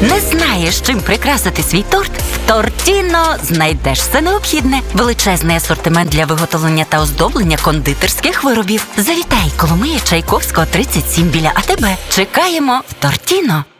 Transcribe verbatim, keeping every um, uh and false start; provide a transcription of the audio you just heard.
Не знаєш, чим прикрасити свій торт? В Тортіно знайдеш все необхідне. Величезний асортимент для виготовлення та оздоблення кондитерських виробів. Завітай, Коломия, Чайковського, тридцять сім біля АТБ. Чекаємо в Тортіно.